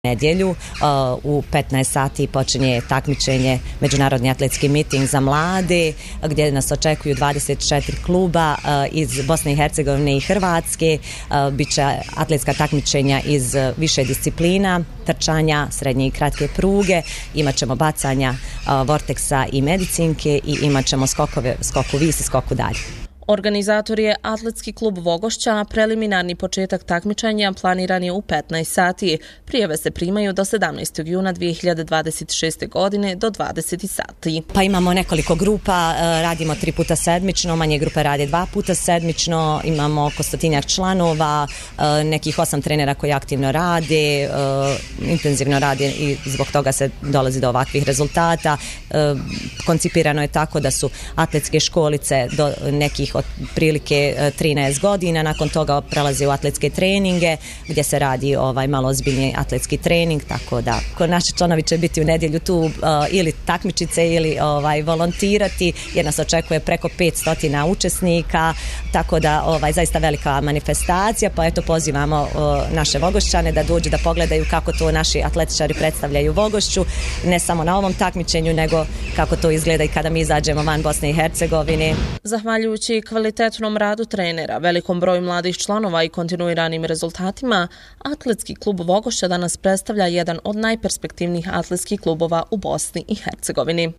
Nedjelju u 15 sati počinje takmičenje Međunarodni atletski miting za mlade gdje nas očekuju 24 kluba iz Bosne i Hercegovine i Hrvatske. Biće atletska takmičenja iz više disciplina, trčanja, srednje i kratke pruge, imat ćemo bacanja vorteksa i medicinke i imat ćemo skoku vis i skoku dalje. Organizator je Atletski klub Vogošća, a preliminarni početak takmičenja planiran je u 15 sati. Prijave se primaju do 17. juna 2026. godine do 20 sati. Pa imamo nekoliko grupa, radimo 3 puta sedmično, manje grupe rade 2 puta sedmično, imamo oko 100 članova, nekih 8 trenera koji aktivno rade, intenzivno rade i zbog toga se dolazi do ovakvih rezultata. Koncipirano je tako da su atletske školice do nekih otprilike 13 godina, nakon toga prelazi u atletske treninge gdje se radi malo ozbiljniji atletski trening, tako da naši članovi će biti u nedjelju tu ili takmičice ili volontirati jer nas očekuje preko 500 učesnika, tako da zaista velika manifestacija, pa eto pozivamo naše Vogošćane da dođu da pogledaju kako to naši atletičari predstavljaju Vogošću, ne samo na ovom takmičenju nego kako to izgleda i kada mi izađemo van Bosne i Hercegovine. Zahvaljujući kvalitetnom radu trenera, velikom broju mladih članova i kontinuiranim rezultatima, Atletski klub Vogošća danas predstavlja jedan od najperspektivnijih atletskih klubova u Bosni i Hercegovini.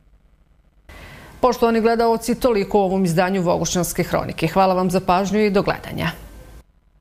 Poštovani gledaoci, toliko u ovom izdanju Vogošćanske hronike. Hvala vam za pažnju i do gledanja.